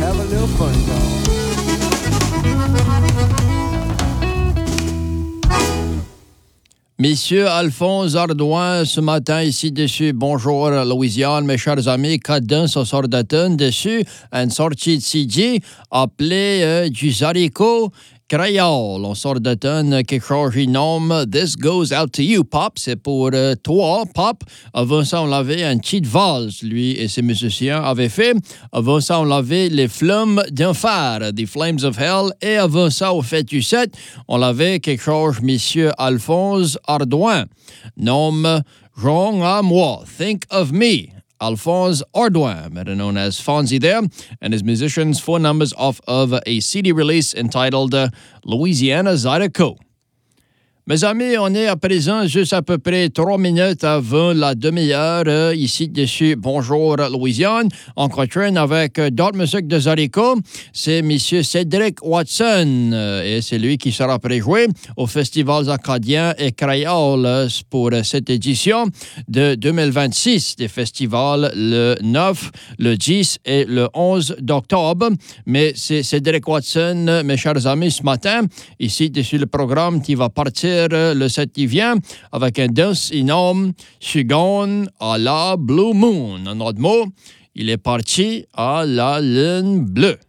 have a little fun, y'all. Monsieur Alphonse Ardouin, ce matin, ici dessus. Bonjour, Louisiane, mes chers amis. Cadin, ce sort d'automne dessus. Une sortie de CD appelée du haricot créole. On sort d'automne, quelque chose qui nomme This Goes Out to You, Pop. C'est pour toi, Pop. Avant ça, on avait une petite valse, lui et ses musiciens avaient fait. Avant ça, on avait les flammes d'enfer, The Flames of Hell. Et avant ça, au fait du 7, on avait quelque chose, Monsieur Alphonse Ardouin. Nomme Wrong à moi, Think of Me. Alphonse Ardouin, better known as Fonzie there, and his musicians' phone numbers off of a CD release entitled Louisiana Zydeco. Mes amis, on est à présent juste à peu près 3 minutes avant la demi-heure ici dessus. Bonjour Louisiane. On continue avec d'autres musiques de Zydeco. C'est M. Cédric Watson et c'est lui qui sera préjoué au Festival acadien et créole pour cette édition de 2026 des festivals le 9, le 10 et le 11 d'octobre. Mais c'est Cédric Watson, mes chers amis, ce matin, ici dessus le programme qui va partir le 7 qui vient avec un danse énorme Chigon à la Blue Moon. En autre mot, il est parti à la lune bleue.